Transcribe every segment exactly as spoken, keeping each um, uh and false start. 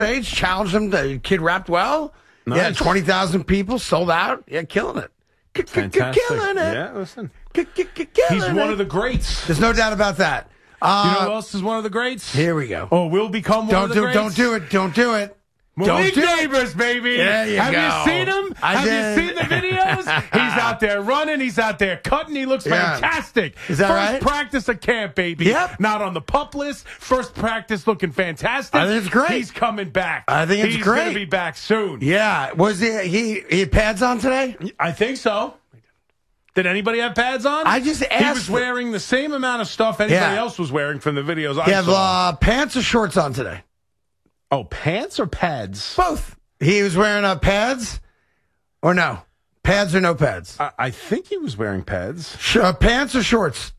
stage, challenged him. The kid rapped well. Nice. Yeah, twenty thousand people, sold out. Yeah, killing it. Fantastic. Killing it. Yeah, listen. He's one of the greats. There's no doubt about that. Uh, you know who else is one of the greats? Here we go. Oh, will become one don't of the do, greats? Don't do it. Don't do it. Malik Don't do Neighbors, baby. There you Have go. you seen him? I Have did. you seen the videos? He's out there running. He's out there cutting. He looks Yeah. fantastic. Is that First right? practice of camp, baby. Yep. Not on the pup list. First practice looking fantastic. I think it's great. He's coming back. I think it's He's great. going to be back soon. Yeah. Was he, he, he had pads on today? I think so. Did anybody have pads on? I just asked. He was wearing the same amount of stuff anybody Yeah. else was wearing from the videos I He have saw. uh, pants or shorts on today? Oh, pants or pads? Both. He was wearing uh, pads or no? Pads or no pads? I, I think he was wearing pads. Sh- uh, pants or shorts?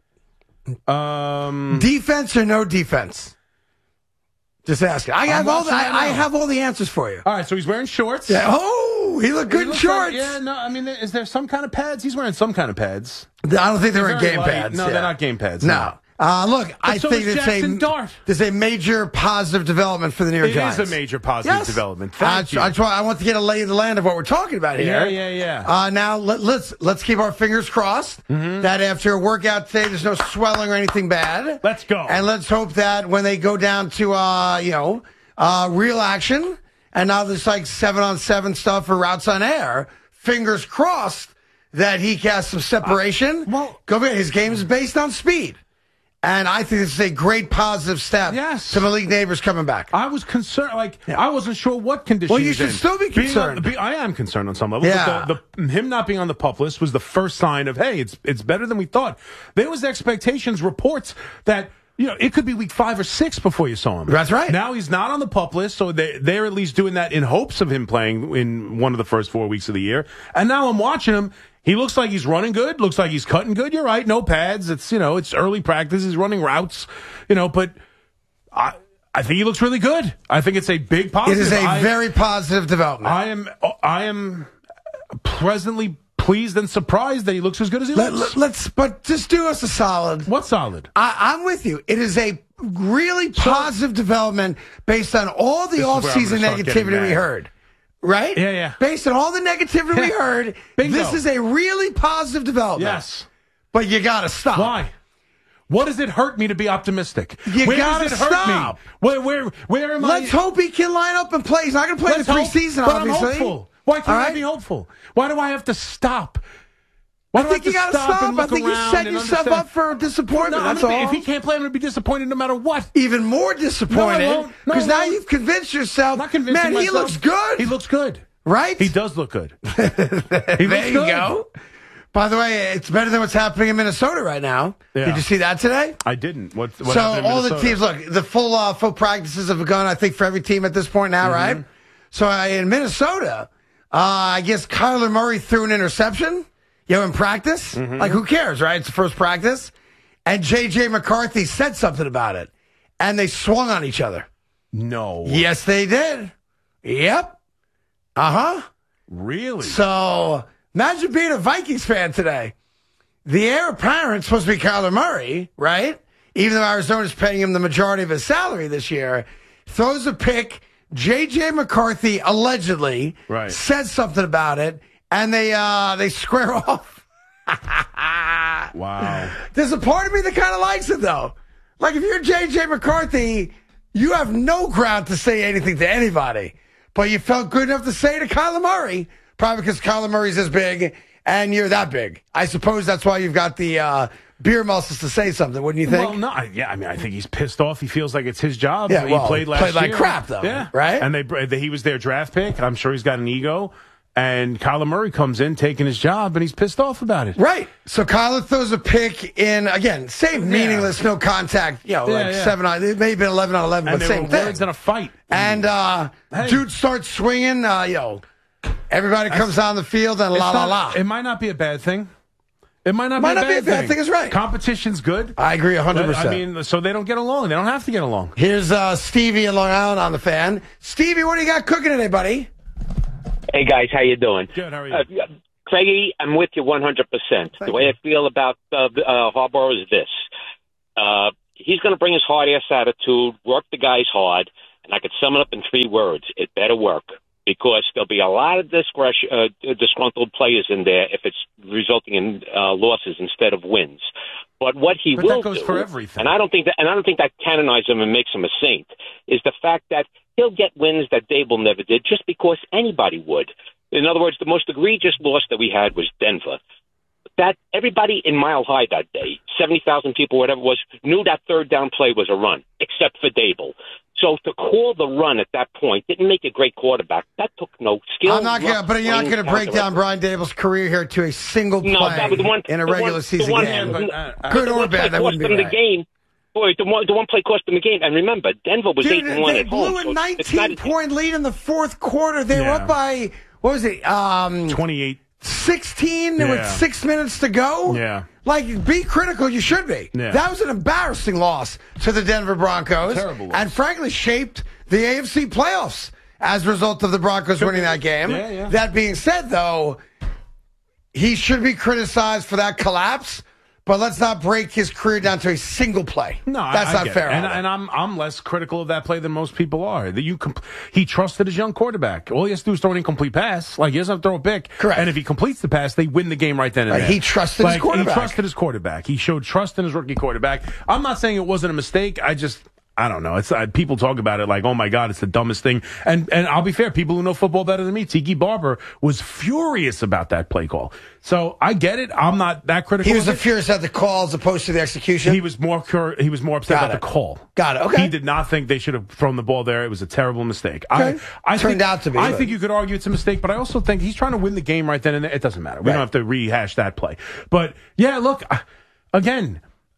Um, Defense or no defense? Just asking. I have all the, watching right I, I now. have all the answers for you. all right, so he's wearing shorts. Yeah. Oh, he looked He good in looks shorts. like- yeah, no, I mean, is there some kind of pads? He's wearing some kind of pads. I don't think they were Very game light. pads. No, yeah. they're not game pads. No. Uh, look, I so think is it's Jackson a Dart. there's a major positive development for the New York It Giants. is a major positive Yes. development. I, Thank you. I, try, I want to get a lay of the land of what we're talking about here. Yeah, yeah, yeah. Uh, now let, let's let's keep our fingers crossed Mm-hmm. that after a workout today, there's no swelling or anything bad. Let's go. And let's hope that when they go down to uh, you know uh, real action, and now there's like seven on seven stuff for routes on air. Fingers crossed that he has some separation. Uh, well- go ahead. His game is based on speed. And I think this is a great positive step Yes. to Malik Neighbors coming back. I was concerned. Like I wasn't sure what condition. Well, you he's should in. still be Being concerned. on- be- I am concerned on some level. Yeah. But the, the, him not being on the pup list was the first sign of hey, it's it's better than we thought. There was expectations, reports that. You know, it could be week five or six before you saw him. That's right. Now he's not on the pup list, so they, they're at least doing that in hopes of him playing in one of the first four weeks of the year. And now I'm watching him. He looks like he's running good. Looks like he's cutting good. You're right. No pads. It's, you know, it's early practice. He's running routes, you know, but I, I think he looks really good. I think it's a big It positive. is a I, very positive development. I am, I am pleasantly pleased and surprised that he looks as good as he Let, looks. let, us but just do us a solid. What's solid? I, I'm with you. It is a really positive development based on all the This is where I'm offseason gonna start getting negativity we mad. heard. Right? Yeah, yeah. Based on all the negativity we heard, Bingo. this is a really positive development. Yes. But you got to stop. Why? What does it hurt me to be optimistic? You where gotta does it hurt stop. me? Where, where, where am Let's I? hope he can line up and play. He's not going to play in the Let's hope, preseason, but obviously. I'm hopeful. Why can't All I right? be hopeful? Why do I have to stop? Why I do think I you have got to to stop, stop. and I look think you around set and yourself understand? up for disappointment. No, I'm That's gonna be- all. if he can't play, I'm going to be disappointed no matter what. Even more disappointed won't. No, because I now won't. you've convinced yourself. I'm not convincing Man, he myself. looks good. He looks good. Right? He does look good. He there looks you good. go. By the way, it's better than what's happening in Minnesota right now. Yeah. Did you see that today? I didn't. What? what so happened in all the Minnesota? teams, look, the full uh, full practices have begun, I think, for every team at this point now, Mm-hmm. right? So uh, in Minnesota, uh, I guess Kyler Murray threw an interception, you know, in practice. Mm-hmm. Like, who cares, right? It's the first practice. And J J. McCarthy said something about it. And they swung on each other. No. Yes, they did. Yep. Uh-huh. Really? So imagine being a Vikings fan today. The heir apparent is supposed to be Kyler Murray, right? Even though Arizona's paying him the majority of his salary this year, throws a pick. J J. McCarthy allegedly Right. says something about it, and they uh, they square off. Wow. There's a part of me that kind of likes it, though. Like, if you're J J. McCarthy, you have no ground to say anything to anybody. But you felt good enough to say to Kyler Murray, probably because Kyler Murray's this big and you're that big. I suppose that's why you've got the uh, beer muscles to say something, wouldn't you think? Well, no, I, yeah, I mean, I think he's pissed off. He feels like it's his job. Yeah, he well, played last played like year. crap, though, Yeah, right? And they, they he was their draft pick. I'm sure he's got an ego. And Kyler Murray comes in taking his job, and he's pissed off about it. Right. So Kyler throws a pick in, again, same meaningless, no contact, you know, Yeah, like yeah. seven on, it may have been eleven on eleven, And but there same were thing. words in a fight. And uh, Hey. dude starts swinging, uh, yo, everybody comes on the field and It's la la not- la. It might not be a bad thing. It might not, Might be, a not be a bad bad thing. thing, it's right. Competition's good. I agree one hundred percent. I mean, so they don't get along. They don't have to get along. Here's uh, Stevie in Long Island on the fan. Stevie, what do you got cooking today, buddy? Hey guys, how you doing? Good. How are you? Uh, Craigie, I'm with you one hundred percent. The way I feel about uh, uh, Harbaugh is this: uh, he's going to bring his hard ass attitude, work the guys hard, and I could sum it up in three words: it better work. Because there'll be a lot of discretion, uh, disgruntled players in there if it's resulting in uh, losses instead of wins. But what he but will that goes do, for everything. and I don't think that, and I don't think that canonizes him and makes him a saint, is the fact that he'll get wins that Dable never did, just because anybody would. In other words, the most egregious loss that we had was Denver. That everybody in Mile High that day, seventy thousand people, whatever it was, knew that third down play was a run, except for Dable. So to call the run at that point didn't make a great quarterback. That took no skill. I'm not going to, but you're not going to break down Brian Dable's career here to a single play no, that was the one, in a the regular one, season one, game. But, uh, Good or bad, that wouldn't be them right. the game. Boy, the one, the one play cost them the game. And remember, Denver was Dude, eight and one they at home. blew a so nineteen-point lead in the fourth quarter. They yeah. were up by, what was it? Um, twenty-eight. sixteen Yeah. with six minutes to go? Yeah. Like, be critical, you should be. Yeah. That was an embarrassing loss to the Denver Broncos. Terrible loss. And frankly, shaped the A F C playoffs as a result of the Broncos winning that game. Yeah, yeah. That being said, though, he should be criticized for that collapse. But let's not break his career down to a single play. No, that's I, I not get fair. it. And, and I'm I'm less critical of that play than most people are. That you comp- he trusted his young quarterback. All he has to do is throw an incomplete pass. Like he doesn't have to throw a pick. Correct. And if he completes the pass, they win the game right then and Right, there. he trusted his like, quarterback. He trusted his quarterback. He showed trust in his rookie quarterback. I'm not saying it wasn't a mistake. I just. I don't know. It's uh, people talk about it like, oh my God, it's the dumbest thing. And and I'll be fair, people who know football better than me, Tiki Barber was furious about that play call. So I get it. I'm not that critical. He was of a furious at the call as opposed to the execution. He was more cur- he was more upset Got about it. the call. Got it. Okay. He did not think they should have thrown the ball there. It was a terrible mistake. Okay. I, I Turned think, out to be, I but- think you could argue it's a mistake, but I also think he's trying to win the game right then and there. It doesn't matter. We Right. don't have to rehash that play. But yeah, look, uh, again.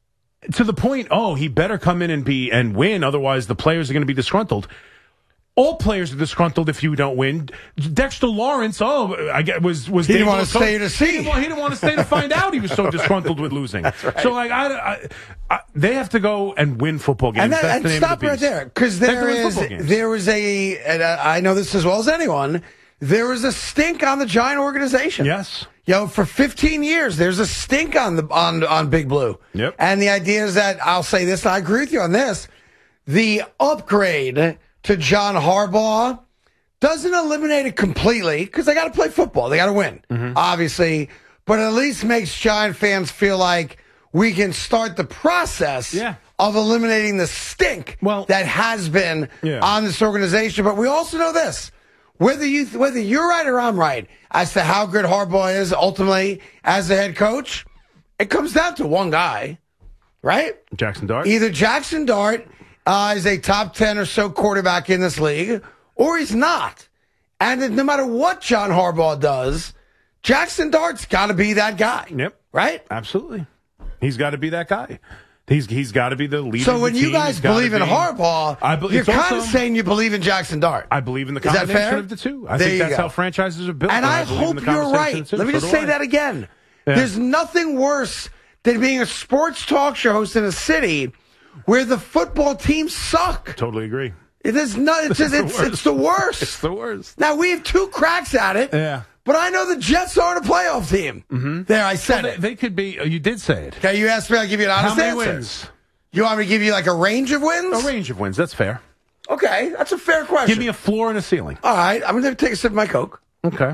To the point, oh, he better come in and be and win, otherwise the players are going to be disgruntled. All players are disgruntled if you don't win. Dexter Lawrence, oh, I get was was He didn't Dable want to so- stay to see. He didn't, want, he didn't want to stay to find out. He was so disgruntled with losing. That's right. So like, I, I, I, they have to go and win football games. And, that, That's and the name stop of the right beast. there, because They have to there win is football games. there was a, and I know this as well as anyone. There was a stink on the Giant organization. Yes. Yo, for fifteen years, there's a stink on the on on Big Blue. Yep. And the idea is that I'll say this, and I agree with you on this. The upgrade to John Harbaugh doesn't eliminate it completely because they got to play football, they got to win, Mm-hmm. obviously. But at least makes Giant fans feel like we can start the process. Yeah. Of eliminating the stink Well- that has been Yeah. on this organization. But we also know this. Whether you whether you're right or I'm right as to how good Harbaugh is ultimately as a head coach, it comes down to one guy, right? Jackson Dart. Either Jackson Dart uh, is a top ten or so quarterback in this league, or he's not. And no matter what John Harbaugh does, Jackson Dart's got to be that guy. Yep. Right? Absolutely. He's got to be that guy. He's he's got to be the leader. So of the when you team. guys He's gotta believe in be- Harbaugh, I be- you're it's kind of also- saying you believe in Jackson Dart. I believe in the Is that combination fair? of the two. I There think you that's go. how franchises are built. And I believe in hope the you're conversation right. of the two. Let me So just do say I. that again. Yeah. There's nothing worse than being a sports talk show host in a city where the football teams suck. Totally agree. It is not. It's, It's just, the it's, worst. it's the worst. It's the worst. Now we have two cracks at it. Yeah. But I know the Jets aren't a playoff team. Mm-hmm. There, I said Well, it. they, they could be. You did say it. Okay, you asked me. I'll give you an honest How many answer. wins? You want me to give you like a range of wins? A range of wins. That's fair. Okay, that's a fair question. Give me a floor and a ceiling. All right, I'm going to take a sip of my Coke. Okay.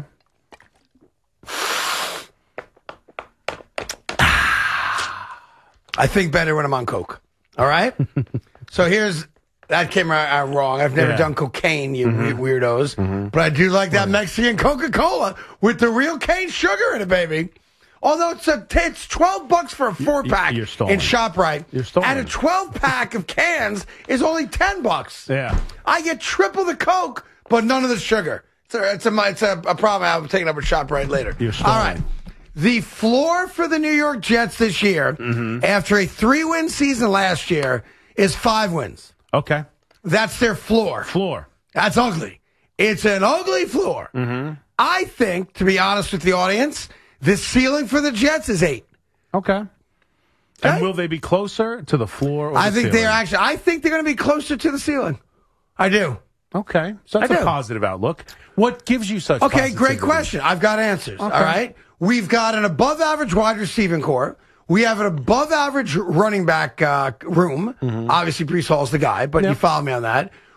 I think better when I'm on Coke. All right? So here's, that came out, out wrong. I've never Yeah. done cocaine, you we- weirdos. But I do like that Mexican Coca-Cola with the real cane sugar in it, baby. Although it's a, it's twelve bucks for a four pack you're stolen. in ShopRite. You're stolen. And a twelve pack of cans is only ten bucks. Yeah. I get triple the Coke, but none of the sugar. It's a, it's a, it's a, a problem I'm taking up with ShopRite later. You're stolen. All right. The floor for the New York Jets this year, Mm-hmm. after a three-win season last year, is five wins. Okay. That's their floor. Floor. That's ugly. It's an ugly floor. Mm-hmm. I think, to be honest with the audience, the ceiling for the Jets is eight. Okay. Okay. And will they be closer to the floor? Or I the think ceiling? they're actually. I think they're going to be closer to the ceiling. I do. Okay. So that's I a do. positive outlook. What gives you such? Okay, great positivity? question. I've got answers. Okay. All right. We've got an above average wide receiving core. We have an above average running back uh, room. Obviously, Brees Hall's the guy, but you Yep. follow me on that.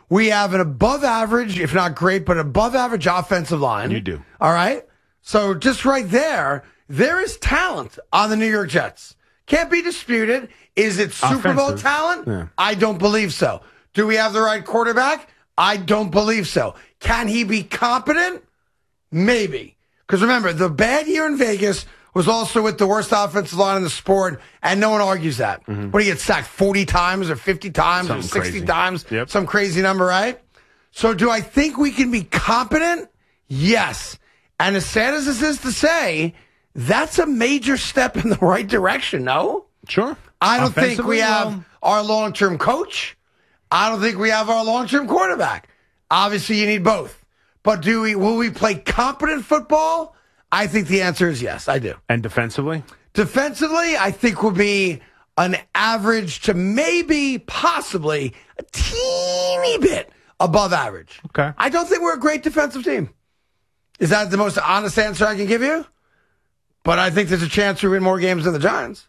We have an above average, if not great, but above average offensive line. You do. All right? So just right there, there is talent on the New York Jets. Can't be disputed. Is it Super Bowl Offensive. talent? Yeah. I don't believe so. Do we have the right quarterback? I don't believe so. Can he be competent? Maybe. Because remember, the bad year in Vegas was also with the worst offensive line in the sport, and no one argues that. Mm-hmm. But he gets sacked forty times or fifty times Something or sixty crazy. times. Yep. Some crazy number, right? So do I think we can be competent? Yes. And as sad as this is to say, that's a major step in the right direction, no? Sure. I don't think Offensively, we have well, our long-term coach. I don't think we have our long-term quarterback. Obviously, you need both. But do we? Will we play competent football? I think the answer is yes, I do. And defensively? Defensively, I think will be an average to maybe, possibly, a teeny bit above average. Okay. I don't think we're a great defensive team. Is that the most honest answer I can give you? But I think there's a chance we win more games than the Giants.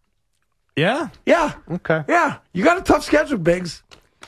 Yeah. Yeah. Okay. Yeah. You got a tough schedule, Biggs.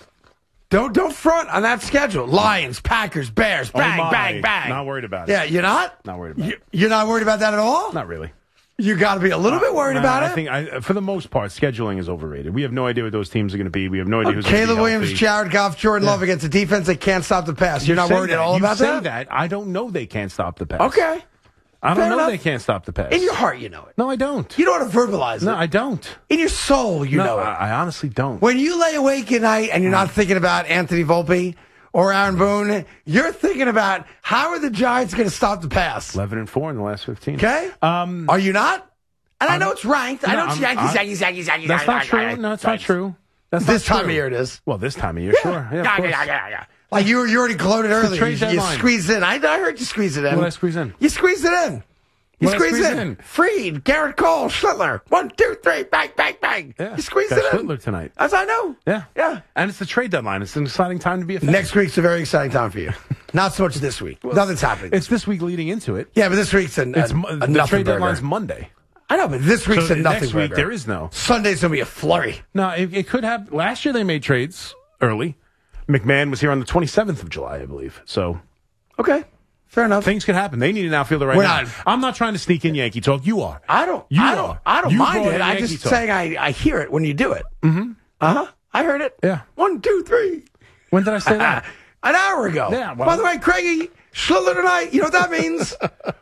Don't don't front on that schedule. Lions, Packers, Bears, bang, oh my. bang, bang. Not worried about it. Yeah, you're not? Not worried about you, it. You're not worried about that at all? Not really. You got to be a little bit worried Uh, about I it. think, I, for the most part, scheduling is overrated. We have no idea what those teams are going to be. We have no idea who's going to be Caleb healthy. Williams, Jared Goff, Jordan Yeah. Love against a defense that can't stop the pass. You're You not say worried that. at all you about say that? that? I don't know they can't stop the pass. Okay. I don't Fair know enough. they can't stop the pass. In your heart, you know it. No, I don't. You don't want to verbalize No, it. I don't. In your soul, you no, know it. I, I honestly don't. When you lay awake at night and you're not thinking about Anthony Volpe or Aaron Boone, you're thinking about how are the Giants going to stop the pass? eleven and four in the last fifteen. Okay? Um, Are you not? And I I'm- know it's ranked. I No, know it's I'm- Yankees, I'm- Yankees, Yankees, Yankees. that's not Yankees, true. Yankees. No, that's not true. That's This not time true. of year it is. Well, this time of year, sure. Yeah, of Yeah, course. yeah, yeah, yeah. Like you, you already gloated earlier. trade You, you deadline. squeezed in. I, I heard you squeeze it in. What did I squeeze in? You squeezed it in. You What did I squeezed squeeze it in. in? Freed, Garrett Cole, Schlittler. One, two, three, bang, bang, bang. Yeah. You squeezed Got it in. Schlittler tonight. As I know. Yeah. Yeah. And it's the trade deadline. It's an exciting time to be a fan. Next week's a very exciting time for you. Not so much this week. Nothing's happening. It's this week leading into it. Yeah, but this week's a, It's a, mo- a the nothing trade burger. deadline's Monday. I know, but this week's So a nothing next week burger. there is no. Sunday's going to be a flurry. No, it, it could have. Last year they made trades early. McMahon was here on the twenty-seventh of July, I believe. So Okay. Fair enough. things can happen. They need an outfielder right We're now. not- I'm not trying to sneak in Yankee talk. You are. I don't. You I don't. are. I don't You mind brought it. in I'm Yankee just talk. saying I, I hear it when you do it. Mm-hmm. Uh huh. I heard it. Yeah. One, two, three. When did I say that? An hour ago. Yeah, well- By the way, Craigie, Schlittler tonight. You know what that means?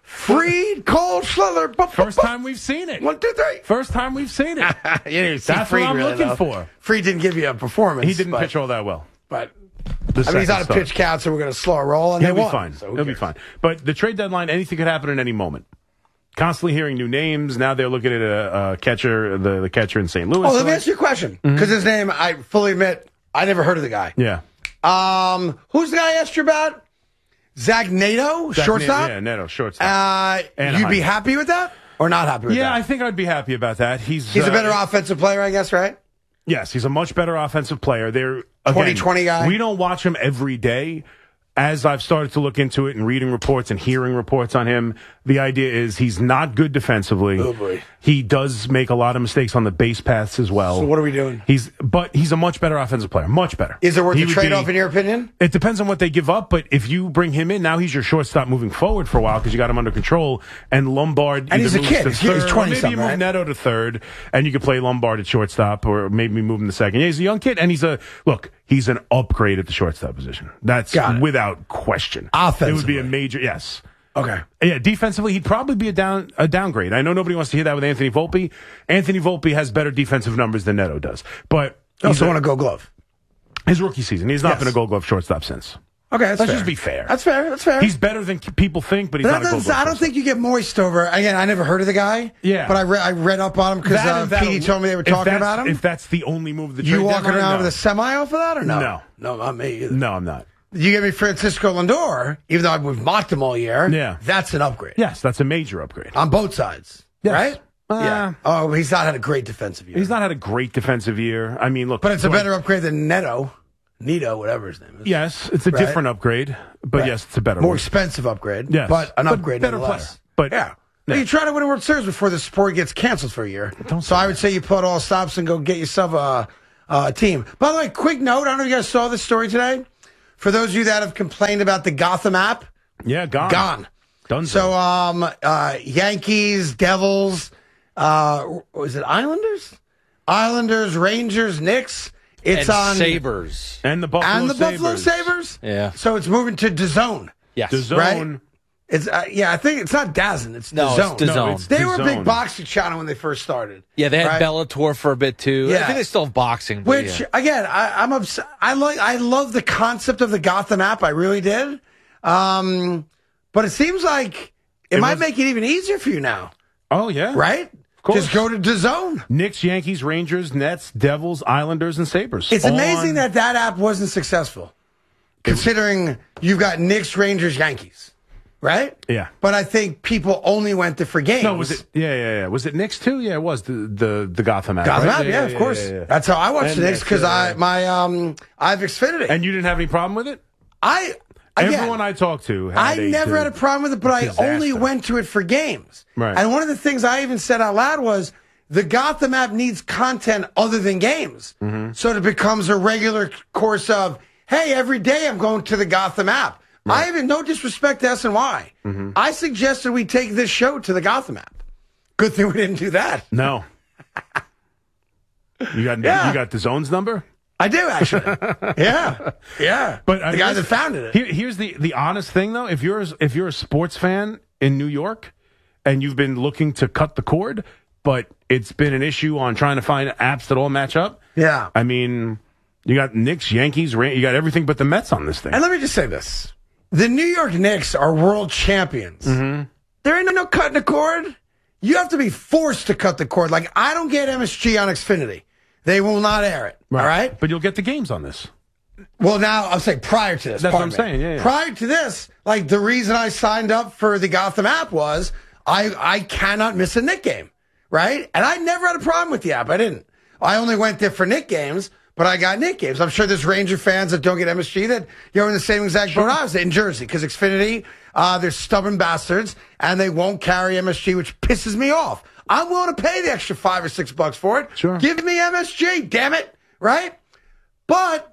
Freed, Cole, Schlittler. Bu- bu- First bu- time we've seen it. One, two, three. First time we've seen it. You didn't see That's Freed what I'm really, looking though. for. Freed didn't give you a performance. He didn't but, pitch all that well. But The I mean, he's second on a start. pitch count, so we're going to slow a roll, and He'll they be won. fine. So who He'll be cares? fine. But the trade deadline, anything could happen at any moment. Constantly hearing new names. Now they're looking at a, a catcher, the, the catcher in Saint Louis. Oh, let me So- ask you a question. Because his name, I fully admit, I never heard of the guy. Yeah. Um, who's the guy I asked you about? Zach Nato, Zach shortstop? Ne- Yeah, Neto, shortstop. Uh, Anaheim. you'd be happy with that? Or not happy with yeah, that? I think I'd be happy about that. He's He's a uh, better offensive player, I guess, right? Yes, he's a much better offensive player. They're twenty twenty guy? We don't watch him every day. As I've started to look into it and reading reports and hearing reports on him, the idea is he's not good defensively. Oh, boy. He does make a lot of mistakes on the base paths as well. So what are we doing? He's but he's a much better offensive player. Much better. Is it worth He the would trade-off, be- in your opinion? It depends on what they give up, but if you bring him in, now he's your shortstop moving forward for a while because you got him under control. And Lombard And either he's a moves kid. to He's- he's third, or twenty maybe something, you move right? Neto to third, and you could play Lombard at shortstop, or maybe move him to second. Yeah, he's a young kid, and he's a look. He's an upgrade at the shortstop position. That's Got it. without question. Offensively. It would be a major yes. Okay. Yeah, defensively, he'd probably be a down a downgrade. I know nobody wants to hear that with Anthony Volpe. Anthony Volpe has better defensive numbers than Neto does, but You he's also a- want to go glove. his rookie season, he's not Yes. been a Gold Glove shortstop since. Okay, that's Let's fair. just be fair. That's fair. That's fair. He's better than people think, but he's But not that a Gold doesn't- Glove I don't shortstop. think you get moist over. Again, I never heard of the guy. Yeah. But I, re- I read up on him because That uh, and that- P D told me they were if talking that's- about him. If that's the only move, of the You trade walking deadline, around no. with a semi off of that or no? No. No, not me either. No, I'm not. You give me Francisco Lindor, even though we've mocked him all year. Yeah. That's an upgrade. Yes, that's a major upgrade. On both sides. Yes. Right? Uh, yeah. Oh, he's not had a great defensive year. He's not had a great defensive year. I mean, look, But it's a boy, better upgrade than Neto. Nito, whatever his name is. Yes, it's a Right. different upgrade, but Right. yes, it's a better More one. expensive upgrade. Yes. But an But upgrade better nonetheless. player. But- yeah. Yeah. You try to win a World Series before the sport gets canceled for a year. Don't so say I would say you put all stops and go get yourself a uh, team. By the way, quick note, I don't know if you guys saw this story today. For those of you that have complained about the Gotham app, Yeah, gone. gone. Done. So, um, uh, Yankees, Devils, uh, was it Islanders? Islanders, Rangers, Knicks. It's and on Sabres. and the Buffalo and the Sabres. Buffalo Sabres. Yeah. So it's moving to DAZN. Yes. The zone. Right? It's uh, yeah, I think it's not DAZN. It's No, DAZN. it's DAZN. No, it's They were a big DAZN. boxing channel when they first started. Yeah, they had right? Bellator for a bit too. I Yeah. think they still have boxing. But Which yeah. again, I, I'm obs- I like. I love the concept of the Gotham app. I really did. Um, but it seems like it, It might was- make it even easier for you now, Oh yeah. right? course. Just go to DAZN. Knicks, Yankees, Rangers, Nets, Devils, Islanders, and Sabres. It's amazing On- that that app wasn't successful, considering you've got Knicks, Rangers, Yankees, right? Yeah. But I think people only went there for games. No, was it? Yeah, yeah, yeah. Was it Knicks too? Yeah, it was the the the Gotham app. Gotham right? app, yeah, of course. yeah, yeah. That's how I watch And the Knicks Nets, because yeah, I yeah. my um I have Xfinity. And you didn't have any problem with it? I again, Everyone I talked to, had I a, never had a problem with it, but I disaster. only went to it for games. Right. And one of the things I even said out loud was the Gotham app needs content other than games. Mm-hmm. So it becomes a regular course of, hey, every day I'm going to the Gotham app. I have no disrespect to S N Y. Mm-hmm. I suggested we take this show to the Gotham app. Good thing we didn't do that. No. You got Yeah. you got the zone's number? I do, actually. yeah. Yeah. But I the guy guess- that founded it. Here, here's the, the honest thing, though. If you're if you're a sports fan in New York and you've been looking to cut the cord, but it's been an issue on trying to find apps that all match up. Yeah. I mean, you got Knicks, Yankees, Ran- you got everything but the Mets on this thing. And let me just say this. The New York Knicks are world champions. Mm-hmm. There ain't no cutting the cord. You have to be forced to cut the cord. Like, I don't get M S G on Xfinity. They will not air it. All right? But you'll get the games on this. Well, now, I'll say prior to this. That's what pardon I'm me. saying, yeah, yeah. Prior to this, like, the reason I signed up for the Gotham app was I, I cannot miss a Knick game. Right? And I never had a problem with the app. I didn't. I only went there for Knick games, but I got Knick games. I'm sure there's Ranger fans that don't get M S G that you're in the same exact boat I was in Jersey because Xfinity, uh, they're stubborn bastards and they won't carry M S G, which pisses me off. I'm willing to pay the extra five or six bucks for it. Sure. Give me M S G, damn it. Right? But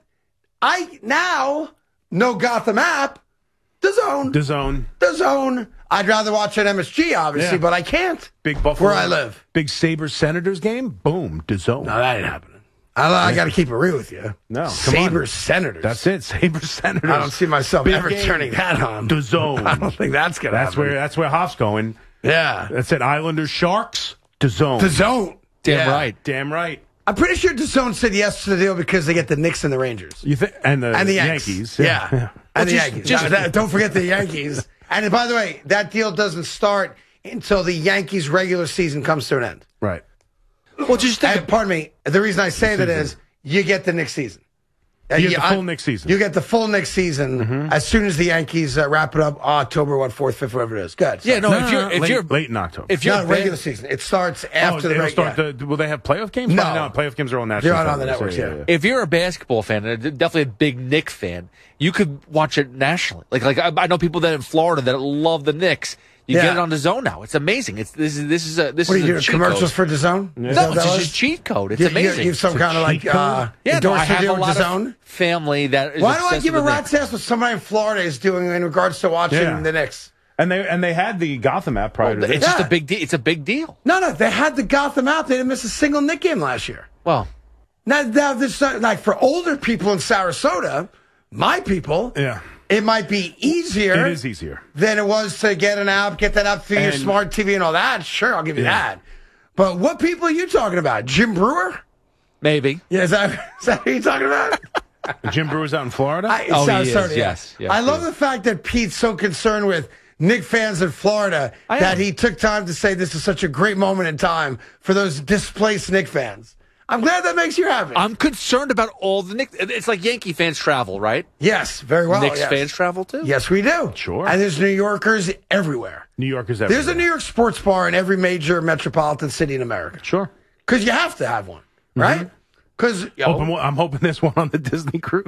I now, no Gotham app, the zone. The zone. The zone. I'd rather watch an M S G, obviously, Yeah. but I can't. Big Buffalo. Where I live. Big Sabres Senators game. Boom. The zone. No, that ain't happening. I, I got to keep it real with you. No, come on. Sabres Senators. That's it. Sabres Senators. I don't see myself Big ever game. turning that on. The zone. I don't think that's gonna That's happen. where that's where Hoff's going. Yeah, That's it. Islanders, Sharks, the zone. the zone. Damn Yeah. right. Damn right. I'm pretty sure the zone said yes to the deal because they get the Knicks and the Rangers You think and the, and the Yanks. Yankees. Yeah, and the just- Yankees. just- Now, that- don't forget the Yankees. And by the way, that deal doesn't start until the Yankees' regular season comes to an end. Right. Well, just think. And pardon me, the reason I say that is you get the Knicks season. Uh, You get the I- full Knicks season. You get the full Knicks season as soon as the Yankees uh, wrap it up October what fourth, fifth, whatever it is. Good. yeah, no. No, if no, you're no, if late, you're late in October. if you're Not a regular fan- season. It starts oh, after the it'll regular. start the, will they have playoff games? No. no, playoff games are on national. They're on- on the television. networks, yeah. if you're a basketball fan and definitely a big Knicks fan, you could watch it nationally. Like like I, I know people that in Florida that love the Knicks. You Yeah. get it on the zone now. It's amazing. It's this is this is a this What are is you a doing? cheat Commercials code. for DAZN? Is No, that it's what that just was? a cheat code. It's You- you- amazing. You have some kind of like cheat code? uh, yeah, no, I endorsement have a deal with lot DAZN. of family that is Why do I obsessed give a with the rat's Knicks. ass what somebody in Florida is doing in regards to watching Yeah. the Knicks? And they and they had the Gotham app prior to It's this. just Yeah. a big deal. It's a big deal. No, no, they had the Gotham app. They didn't miss a single Knick game last year. Well, Now, now this like for older people in Sarasota, my people, Yeah. it might be easier. It is easier. than it was to get an app, get that app through your And- smart T V and all that. Sure, I'll give you Yeah. that. But what people are you talking about? Jim Brewer? maybe. Yeah, is that, is that who you're talking about? Jim Brewer's out in Florida. I, Oh, he Sarasota, is, yeah. yes, yes, I he love is. the fact that Pete's so concerned with Knick fans in Florida I that am. he took time to say this is such a great moment in time for those displaced Knick fans. I'm glad that makes you happy. I'm concerned about all the Knicks. It's like Yankee fans travel, right? yes, very well. Knicks yes. fans travel too. Yes, we do. Sure. And there's New Yorkers everywhere. New Yorkers everywhere. There's a New York sports bar in every major metropolitan city in America. Sure. Because you have to have one, right? Because Hoping, I'm hoping there's one on the Disney cruise.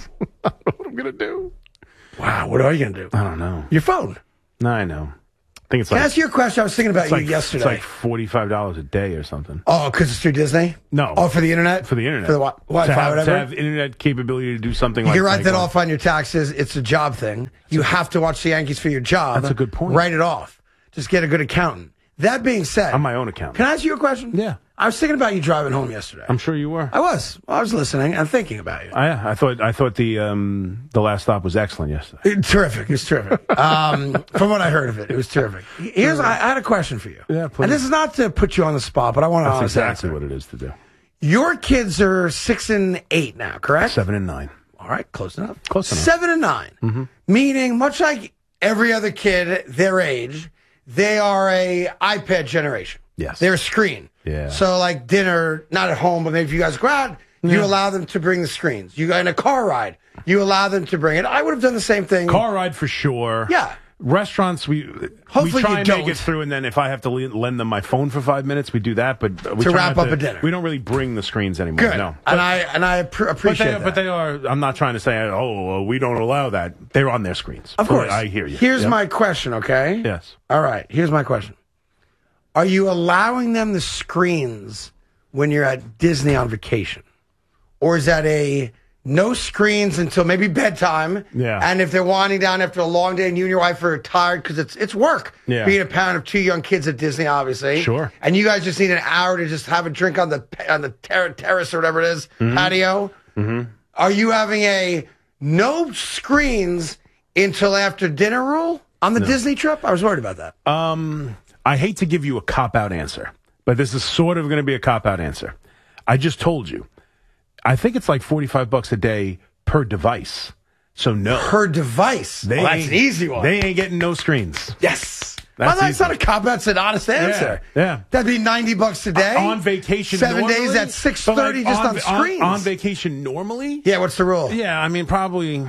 I don't know what I'm gonna do. wow, what are you gonna do? I don't know. Your phone. No, I know. I think it's Can like, I ask you a question? I was thinking about it's you like, yesterday. It's like forty-five dollars a day or something. Oh, because it's through Disney? No. Oh, for the internet? For the internet. For the wi- Wi-Fi, to have, whatever? To have internet capability to do something You like can write like that on- off on your taxes. It's a job thing. You have to watch the Yankees for your job. That's a good point. Write it off. Just get a good accountant. That being said, I'm my own accountant. Can I ask you a question? Yeah. I was thinking about you driving home yesterday. I'm sure you were. I was. I was listening and thinking about you. I, I thought I thought the um, the last stop was excellent yesterday. It- terrific. It was terrific. Um, from what I heard of it, it was terrific. Here's I, I had a question for you. Yeah, please. And this is not to put you on the spot, but I want to That's honestly exactly answer. what it is to do. Your kids are six and eight now, correct? Seven and nine. All right, close enough. Close enough. Seven and 9 Mm-hmm. Meaning, much like every other kid their age, they are a iPad generation. Yes. They're a screen. Yeah. So, like dinner, not at home, but maybe if you guys go out, you Yeah. allow them to bring the screens. You go in a car ride, you allow them to bring it. I would have done the same thing. Car ride for sure. Yeah. Restaurants, we Hopefully we try you and don't. make it through, and then if I have to le- lend them my phone for five minutes, we do that. But we To try wrap not up a dinner. We don't really bring the screens anymore. Good. No. and I and I appre- But appreciate they, that. but they are. I'm not trying to say, oh, we don't allow that. They're on their screens. of course. I hear you. Here's Yep. my question, okay? Yes. All right. Here's my question. Are you allowing them the screens when you're at Disney on vacation? Or is that a no screens until maybe bedtime? Yeah. And if they're winding down after a long day and you and your wife are tired because it's it's work. Yeah. Being a parent of two young kids at Disney, obviously. Sure. And you guys just need an hour to just have a drink on the on the ter- terrace or whatever it is, patio. Mm-hmm. Are you having a no screens until after dinner rule on the Disney trip? I was worried about that. Um, I hate to give you a cop-out answer, but this is sort of going to be a cop-out answer. I just told you. I think it's like forty-five bucks a day per device. So no. Per device. They Well, that's ain't- an easy one. They ain't getting no screens. Yes. That's well, that's easy. not a cop. That's an honest answer. yeah. That'd be ninety bucks a day. On vacation Seven normally, days at six thirty but like just on, screens. On, vacation normally? Yeah, what's the rule? Yeah, I mean, probably.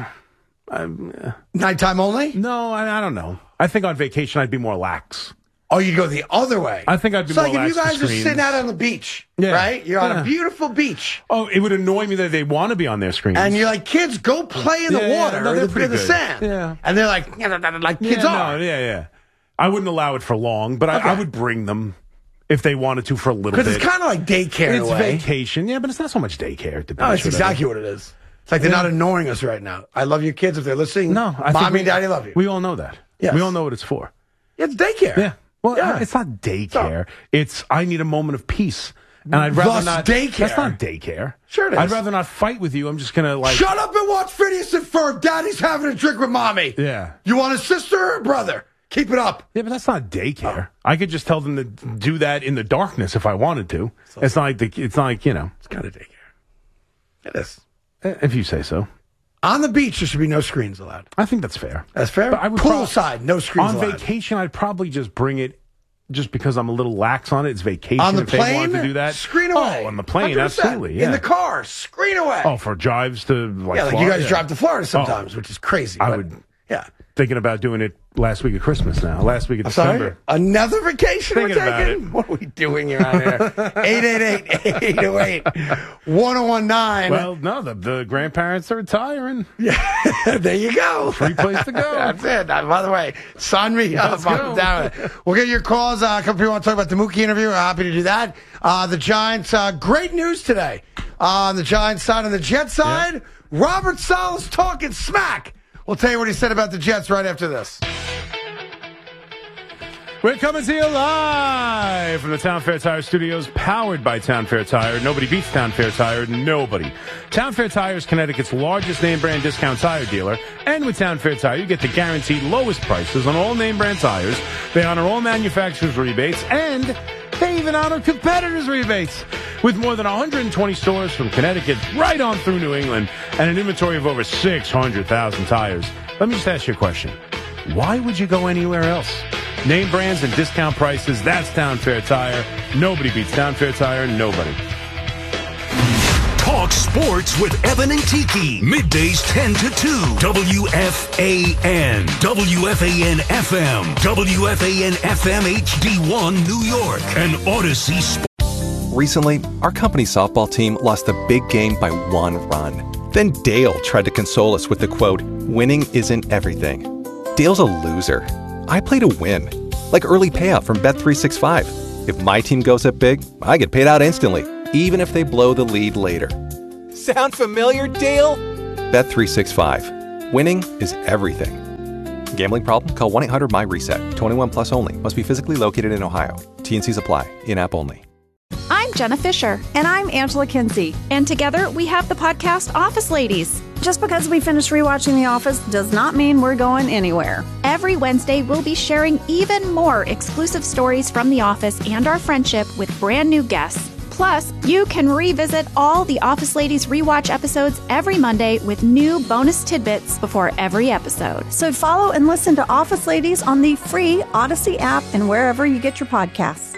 Um, Nighttime only? no, I, I don't know. I think on vacation I'd be more lax. Oh, you'd go the other way. I think I'd be so more like lax if you guys to are sitting screens. out on the beach, Yeah. right? You're on Yeah. a beautiful beach. Oh, it would annoy me that they want to be on their screens. And you're like, kids, go play in the Yeah, yeah, water no, or they're the, pretty in the good. sand. Yeah. And they're like, yeah, like kids yeah, are. No, yeah, yeah. I wouldn't allow it for long, but I, Okay. I would bring them if they wanted to for a little bit. Because it's kind of like daycare in It's a way. vacation, yeah, but it's not so much daycare at the beach. No, it's or exactly whatever. what it is. It's like they're not annoying us right now. I love your kids if they're listening. No, I think Mommy we, and daddy love you. We all know that. Yes. We all know what it's for. It's daycare. Yeah. Well, Yeah. it's not daycare. It's I need a moment of peace, and I'd rather Thus not. daycare. That's not daycare. Sure it is. I'd rather not fight with you. I'm just gonna like. Shut up and watch Phineas and Ferb. Daddy's having a drink with mommy. Yeah. You want a sister or a brother? Keep it up. Yeah, but that's not daycare. I could just tell them to do that in the darkness if I wanted to. It's not like the, it's not like you know. It's kind of daycare. It is. If you say so. On the beach, there should be no screens allowed. I think that's fair. That's fair. But I would prob- Poolside, no screens On allowed. vacation, I'd probably just bring it. Just because I'm a little lax on it, it's vacation. On the if plane, they wanted to do that, screen away. Oh, on the plane, one hundred percent. absolutely. Yeah. In the car, screen away. Oh, for drives to like. yeah, like you Florida? guys Yeah. drive to Florida sometimes, which is crazy. I but, would- Yeah. Thinking about doing it last week of Christmas now. Last week of I'm sorry. December. Another vacation Thinking we're about taking? it. What are we doing around here? eight eight eight, eight oh eight, one oh one nine. Well, no, the, the grandparents are retiring. There you go. Free place to go. That's it. Uh, by the way, sign me Let's up. go. I'm down with it. We'll get your calls. Uh, a couple people want to talk about the Mookie interview. We're happy to do that. Uh, the Giants, uh, great news today. Uh, on the Giants side and the Jets side, Yep. Robert Saleh's talking smack. We'll tell you what he said about the Jets right after this. We're coming to you live from the Town Fair Tire Studios, powered by Town Fair Tire. Nobody beats Town Fair Tire. Nobody. Town Fair Tire is Connecticut's largest name brand discount tire dealer. And with Town Fair Tire, you get the guaranteed lowest prices on all name brand tires. They honor all manufacturers' rebates, and they even honor competitors' rebates. With more than one hundred twenty stores from Connecticut right on through New England and an inventory of over six hundred thousand tires. Let me just ask you a question. Why would you go anywhere else? Name brands and discount prices, that's Town Fair Tire. Nobody beats Town Fair Tire, nobody. Talk sports with Evan and Tiki. Middays ten to two. W F A N. W F A N F M. W F A N F M H D one New York. And Odyssey Sports. Recently, our company softball team lost a big game by one run. Then Dale tried to console us with the quote, "Winning isn't everything." Dale's a loser. I play to win. Like early payout from Bet three sixty-five. If my team goes up big, I get paid out instantly, even if they blow the lead later. Sound familiar, Dale? Bet three sixty-five. Winning is everything. Gambling problem? Call one eight hundred my reset. twenty-one plus only. Must be physically located in Ohio. T N Cs apply. In-app only. I'm Jenna Fisher. And I'm Angela Kinsey. And together we have the podcast Office Ladies. Just because we finished rewatching The Office does not mean we're going anywhere. Every Wednesday, we'll be sharing even more exclusive stories from The Office and our friendship with brand new guests. Plus, you can revisit all the Office Ladies rewatch episodes every Monday with new bonus tidbits before every episode. So follow and listen to Office Ladies on the free Odyssey app and wherever you get your podcasts.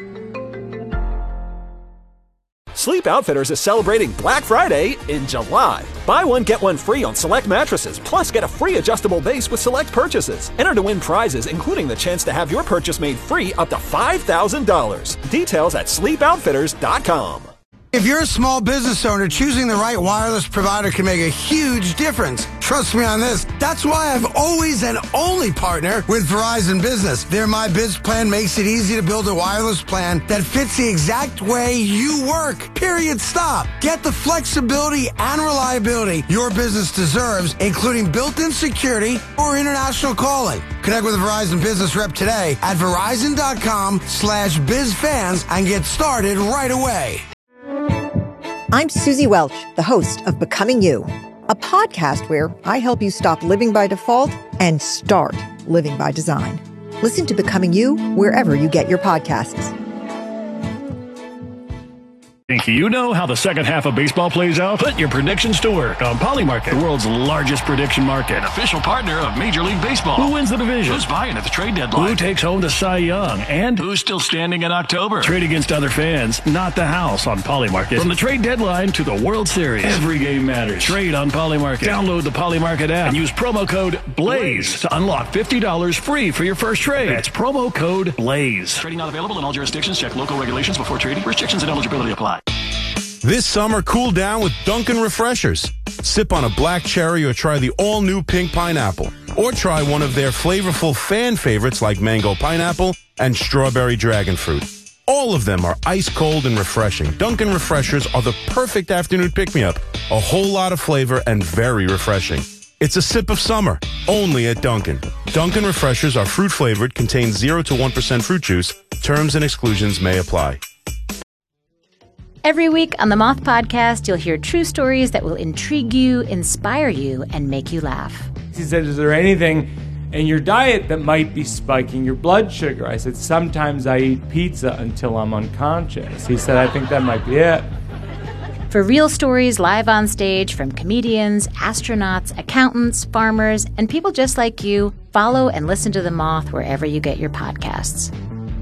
Sleep Outfitters is celebrating Black Friday in July. Buy one, get one free on select mattresses, plus get a free adjustable base with select purchases. Enter to win prizes, including the chance to have your purchase made free up to five thousand dollars. Details at sleep outfitters dot com. If you're a small business owner, choosing the right wireless provider can make a huge difference. Trust me on this. That's why I've always and only partner with Verizon Business. Their My Biz plan makes it easy to build a wireless plan that fits the exact way you work. Period. Stop. Get the flexibility and reliability your business deserves, including built-in security or international calling. Connect with a Verizon Business rep today at verizon.com slash bizfans and get started right away. I'm Susie Welch, the host of Becoming You, a podcast where I help you stop living by default and start living by design. Listen to Becoming You wherever you get your podcasts. Think you know how the second half of baseball plays out? Put your predictions to work on Polymarket, the world's largest prediction market. Official partner of Major League Baseball. Who wins the division? Who's buying at the trade deadline? Who takes home the Cy Young? And who's still standing in October? Trade against other fans, not the house on Polymarket. From the trade deadline to the World Series, every game matters. Trade on Polymarket. Download the Polymarket app and use promo code BLAZE to unlock fifty dollars free for your first trade. That's promo code BLAZE. Trading not available in all jurisdictions. Check local regulations before trading. Restrictions and eligibility apply. This summer, cool down with Dunkin' Refreshers. Sip on a black cherry or try the all-new pink pineapple. Or try one of their flavorful fan favorites like mango pineapple and strawberry dragon fruit. All of them are ice cold and refreshing. Dunkin' Refreshers are the perfect afternoon pick-me-up. A whole lot of flavor and very refreshing. It's a sip of summer, only at Dunkin'. Dunkin' Refreshers are fruit-flavored, contain zero to one percent fruit juice. Terms and exclusions may apply. Every week on the Moth Podcast, you'll hear true stories that will intrigue you, inspire you, and make you laugh. He said, is there anything in your diet that might be spiking your blood sugar? I said, sometimes I eat pizza until I'm unconscious. He said, I think that might be it. For real stories live on stage from comedians, astronauts, accountants, farmers, and people just like you, follow and listen to The Moth wherever you get your podcasts.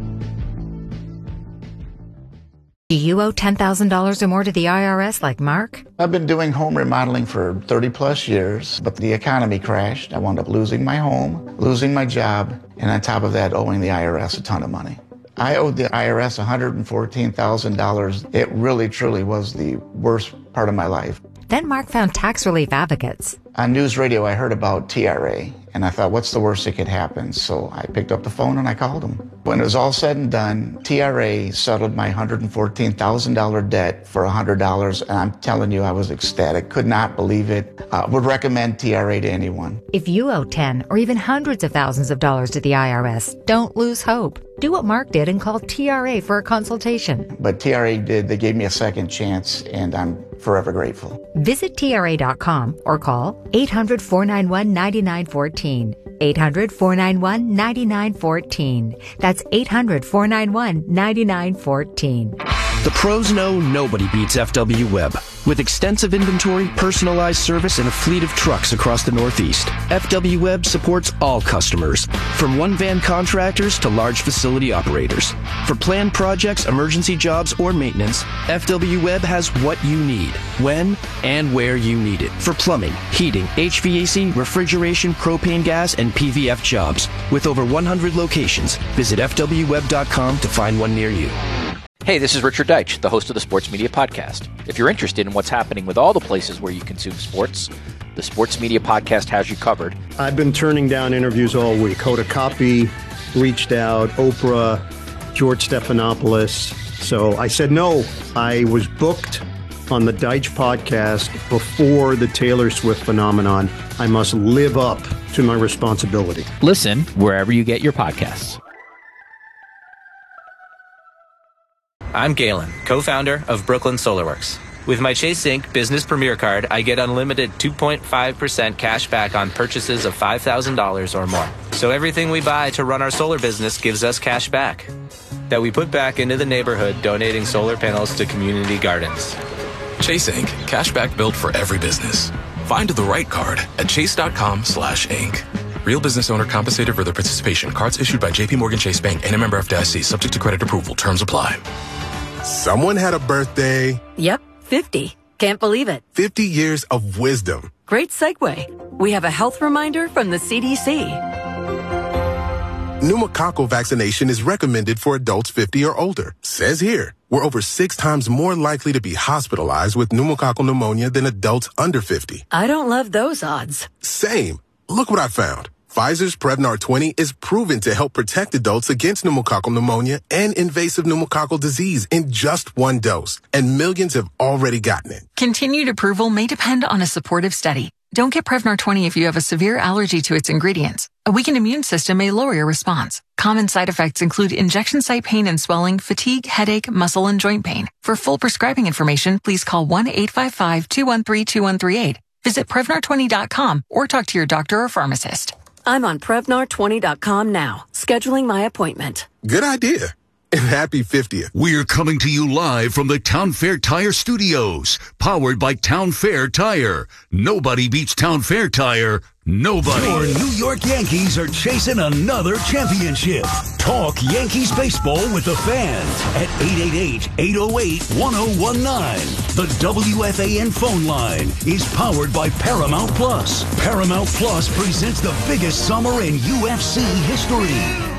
Do you owe ten thousand dollars or more to the I R S like Mark? I've been doing home remodeling for thirty plus years, but the economy crashed. I wound up losing my home, losing my job, and on top of that, owing the I R S a ton of money. I owed the I R S one hundred fourteen thousand dollars. It really, truly was the worst part of my life. Then Mark found Tax Relief Advocates. On news radio, I heard about T R A, and I thought, what's the worst that could happen? So I picked up the phone and I called them. When it was all said and done, T R A settled my one hundred fourteen thousand dollars debt for one hundred dollars, and I'm telling you, I was ecstatic. Could not believe it. Uh, would recommend T R A to anyone. If you owe ten or even hundreds of thousands of dollars to the I R S, don't lose hope. Do what Mark did and call T R A for a consultation. But T R A did. They gave me a second chance, and I'm forever grateful. Visit T R A dot com or call eight hundred, four nine one, nine nine one four. eight hundred, four nine one, nine nine one four. That's eight hundred, four nine one, nine nine one four. The pros know nobody beats F W Web. With extensive inventory, personalized service, and a fleet of trucks across the Northeast, F W Web supports all customers, from one-van contractors to large facility operators. For planned projects, emergency jobs, or maintenance, F W Web has what you need, when and where you need it. For plumbing, heating, H V A C, refrigeration, propane gas, and P V F jobs. With over one hundred locations, visit F W web dot com to find one near you. Hey, this is Richard Deitch, the host of the Sports Media Podcast. If you're interested in what's happening with all the places where you consume sports, the Sports Media Podcast has you covered. I've been turning down interviews all week. Hoda Kotb, reached out, Oprah, George Stephanopoulos. So I said no. I was booked on the Deitch podcast before the Taylor Swift phenomenon. I must live up to my responsibility. Listen wherever you get your podcasts. I'm Galen, co-founder of Brooklyn SolarWorks. With my Chase Inc Business Premier Card, I get unlimited two point five percent cash back on purchases of five thousand dollars or more. So everything we buy to run our solar business gives us cash back that we put back into the neighborhood, donating solar panels to community gardens. Chase Incorporated. Cashback built for every business. Find the right card at chase.com slash Inc. Real business owner compensated for their participation. Cards issued by J P Morgan Chase Bank and a member F D I C. Subject to credit approval. Terms apply. Someone had a birthday. Yep, fifty. Can't believe it. fifty years of wisdom. Great segue. We have a health reminder from the C D C. Pneumococcal vaccination is recommended for adults fifty or older. Says here, we're over six times more likely to be hospitalized with pneumococcal pneumonia than adults under fifty. I don't love those odds. Same. Look what I found. Pfizer's Prevnar twenty is proven to help protect adults against pneumococcal pneumonia and invasive pneumococcal disease in just one dose. And millions have already gotten it. Continued approval may depend on a supportive study. Don't get Prevnar twenty if you have a severe allergy to its ingredients. A weakened immune system may lower your response. Common side effects include injection site pain and swelling, fatigue, headache, muscle, and joint pain. For full prescribing information, please call one eight five five, two one three, two one three eight. Visit Prevnar twenty dot com or talk to your doctor or pharmacist. I'm on Prevnar twenty dot com now, scheduling my appointment. Good idea. And happy fiftieth. We're coming to you live from the Town Fair Tire Studios, powered by Town Fair Tire. Nobody beats Town Fair Tire. Nobody. Your New York Yankees are chasing another championship. Talk Yankees baseball with the fans at eight eight eight, eight oh eight, one oh one nine. The W F A N phone line is powered by Paramount Plus. Paramount Plus presents the biggest summer in U F C history.